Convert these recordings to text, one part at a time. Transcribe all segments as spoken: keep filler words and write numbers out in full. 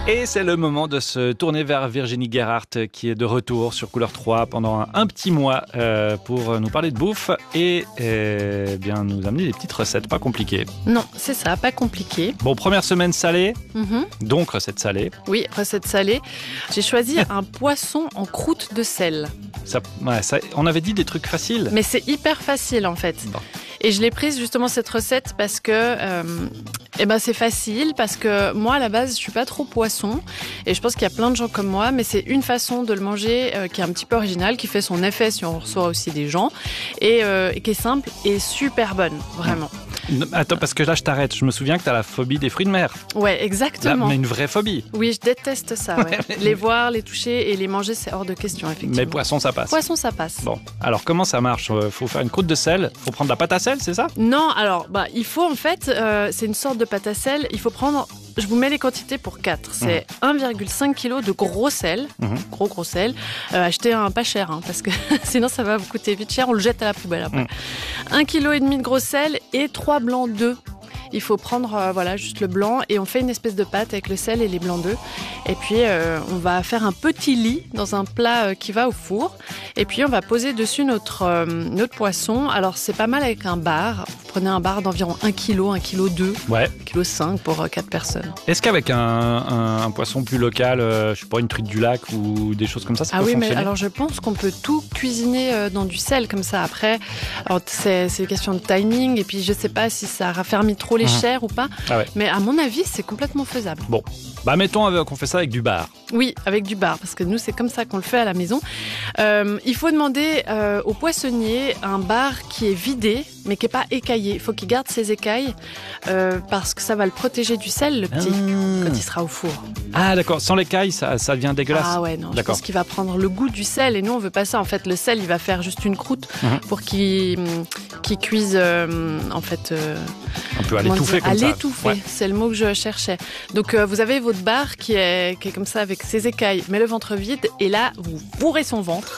Et c'est le moment de se tourner vers Virginie Gerhardt qui est de retour sur Couleur trois pendant un, un petit mois euh, pour nous parler de bouffe et euh, bien nous amener des petites recettes pas compliquées. Non, c'est ça, pas compliqué. Bon, première semaine salée, Mm-hmm. donc recette salée. Oui, recette salée. J'ai choisi un poisson en croûte de sel. Ça, ouais, ça, on avait dit des trucs faciles. Mais c'est hyper facile en fait. Bon. Et je l'ai prise justement cette recette parce que euh, eh ben c'est facile, parce que moi à la base je suis pas trop poisson et je pense qu'il y a plein de gens comme moi, mais c'est une façon de le manger euh, qui est un petit peu originale, qui fait son effet si on reçoit aussi des gens et, euh, et qui est simple et super bonne, vraiment. Attends, parce que là je t'arrête, je me souviens que tu as la phobie des fruits de mer. Ouais, Là, exactement. mais une vraie phobie. Oui, je déteste ça. Ouais. Les voir, les toucher et les manger, c'est hors de question, effectivement. Mais poisson ça passe. Poisson, ça passe. Bon, alors comment ça marche ? Faut faire une croûte de sel, faut prendre de la pâte à sel, c'est ça ? Non, alors, bah, il faut en fait, euh, c'est une sorte de pâte à sel. Il faut prendre, je vous mets les quantités pour quatre. C'est mmh. un virgule cinq kilos de gros sel, mmh. gros gros sel. Euh, achetez un pas cher, hein, parce que sinon ça va vous coûter vite cher. On le jette à la poubelle après. Mmh. un virgule cinq kilos de gros sel et trois blancs d'œufs. Il faut prendre euh, voilà, juste le blanc et on fait une espèce de pâte avec le sel et les blancs d'œufs. Et puis euh, on va faire un petit lit dans un plat euh, qui va au four. Et puis on va poser dessus notre, euh, notre poisson. Alors c'est pas mal avec un bar. Vous prenez un bar d'environ un kilo, un virgule deux kilos, ouais. un virgule cinq kilos pour euh, quatre personnes. Est-ce qu'avec un, un, un poisson plus local, euh, je sais pas, une truite du lac ou des choses comme ça, ça ah peut oui, fonctionner ? Mais alors je pense qu'on peut tout cuisiner euh, dans du sel comme ça. Après, alors, c'est, c'est une question de timing. Et puis je sais pas si ça raffermit trop les chairs ou pas. Ah ouais. Mais à mon avis, c'est complètement faisable. Bon, bah mettons qu'on fait ça avec du bar. Oui, avec du bar, parce que nous, c'est comme ça qu'on le fait à la maison. Euh, il faut demander euh, au poissonnier un bar qui est vidé, mais qui n'est pas écaillé. Il faut qu'il garde ses écailles, euh, parce que ça va le protéger du sel, le petit, ah. quand il sera au four. Ah d'accord, sans l'écaille, ça, ça devient dégueulasse. Ah ouais, non, d'accord. Je pense qu'il va prendre le goût du sel, et nous, on veut pas ça. En fait, le sel, il va faire juste une croûte mmh. pour qu'il, qu'il cuise, euh, en fait... Euh, On peut à l'étouffer comme à ça. À l'étouffer, ouais. C'est le mot que je cherchais. Donc, euh, vous avez votre bar qui est, qui est comme ça, avec ses écailles, mais le ventre vide, et là, vous bourrez son ventre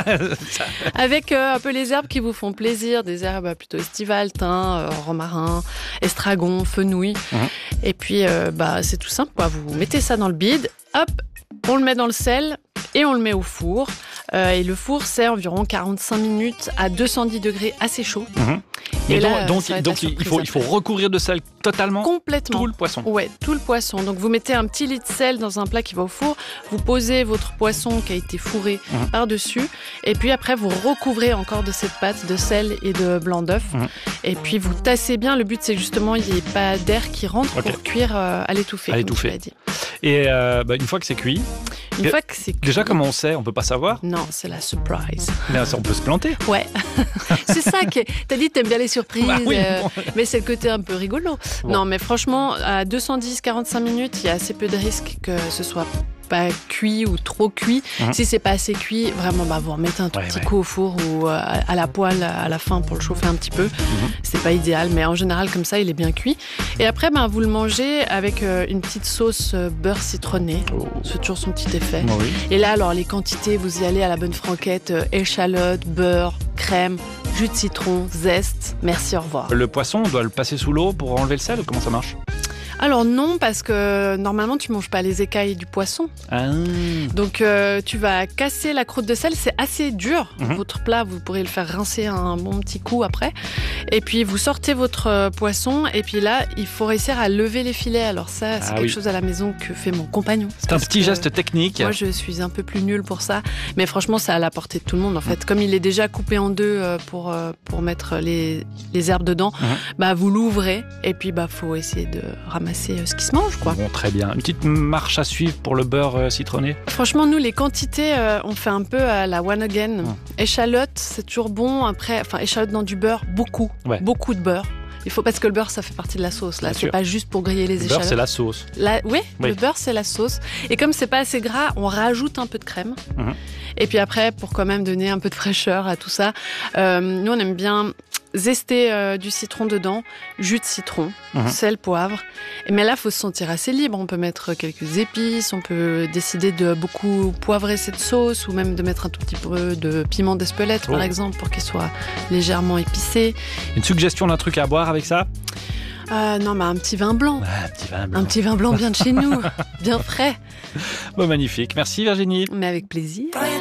avec euh, un peu les herbes qui vous font plaisir, des herbes plutôt estivales, thym, euh, romarin, estragon, fenouil. Mmh. Et puis, euh, bah, c'est tout simple, quoi. Vous mettez ça dans le bide, hop, on le met dans le sel et on le met au four. Euh, et le four, c'est environ quarante-cinq minutes à deux cent dix degrés, assez chaud. Mmh. Et, et là, donc, donc, donc il, faut, il faut recouvrir de sel totalement complètement. Tout le poisson. Ouais, tout le poisson. Donc vous mettez un petit lit de sel dans un plat qui va au four, vous posez votre poisson qui a été fourré mmh. par-dessus, et puis après vous recouvrez encore de cette pâte de sel et de blanc d'œuf. Mmh. Et puis vous tassez bien. Le but, c'est justement il n'y ait pas d'air qui rentre okay. pour cuire euh, à l'étouffée. À l'étouffée. Et euh, bah, une fois que c'est cuit. Une que... fois que c'est cuit. Déjà, comment on sait ? On peut pas savoir ? Non, c'est la surprise. Mais on peut se planter. Ouais. C'est ça que t'as dit, t'aimes bien les surprises, bah oui, euh, bon. mais c'est le côté un peu rigolo. Bon. Non, mais franchement, à deux cent dix à quarante-cinq minutes, il y a assez peu de risques que ce soit pas cuit ou trop cuit. Mmh. Si c'est pas assez cuit, vraiment, bah, vous remettez un tout ouais, petit ouais. coup au four ou euh, à la poêle à la fin pour le chauffer un petit peu. Mmh. C'est pas idéal, mais en général, comme ça, il est bien cuit. Et après, bah, vous le mangez avec euh, une petite sauce euh, beurre citronné. Oh. C'est toujours son petit effet. Oh oui. Et là, alors, les quantités, vous y allez à la bonne franquette, euh, échalote, beurre, crème, jus de citron, zeste. Merci, au revoir. Le poisson, on doit le passer sous l'eau pour enlever le sel ? Comment ça marche ? Alors non, parce que normalement tu manges pas les écailles du poisson. Ah. Donc euh, tu vas casser la croûte de sel, c'est assez dur. Mm-hmm. Votre plat, vous pourrez le faire rincer un bon petit coup après. Et puis vous sortez votre euh, poisson et puis là, il faut réussir à lever les filets. Alors ça, c'est ah, quelque oui. chose à la maison que fait mon compagnon. C'est un petit geste technique. Moi, je suis un peu plus nulle pour ça. Mais franchement, c'est à la portée de tout le monde en fait. Mm. Comme il est déjà coupé en deux euh, pour, euh, pour mettre les, les herbes dedans, mm-hmm. bah, vous l'ouvrez et puis bah, faut essayer de ramasser ce qui se mange, quoi. Bon, très bien. Une petite marche à suivre pour le beurre euh, citronné ? Franchement, nous, les quantités, euh, on fait un peu à la one again. Mmh. Échalote, c'est toujours bon. Après, enfin, échalote dans du beurre, beaucoup. Ouais. Beaucoup de beurre. Il faut, parce que le beurre, ça fait partie de la sauce. Là, bien c'est sûr. Pas juste pour griller les le échalotes. Le beurre, c'est la sauce. La... Oui, oui, le beurre, c'est la sauce. Et comme c'est pas assez gras, on rajoute un peu de crème. Mmh. Et puis après, pour quand même donner un peu de fraîcheur à tout ça, euh, nous, on aime bien zester euh, du citron dedans, jus de citron, mmh. sel, poivre. Mais là, il faut se sentir assez libre. On peut mettre quelques épices, on peut décider de beaucoup poivrer cette sauce ou même de mettre un tout petit peu de piment d'Espelette, oh. par exemple, pour qu'il soit légèrement épicé. Une suggestion d'un truc à boire avec ça ? euh, Non, mais un petit vin blanc. Ah, un petit vin blanc. Un petit vin blanc bien de chez nous, bien frais. Bon, magnifique. Merci Virginie. Mais avec plaisir.